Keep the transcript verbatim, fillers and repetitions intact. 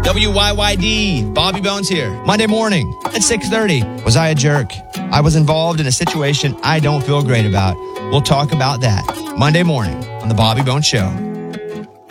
W Y Y D, Bobby Bones here. Monday morning at six thirty. Was I a jerk? I was involved in a situation I don't feel great about. We'll talk about that Monday morning on The Bobby Bones Show.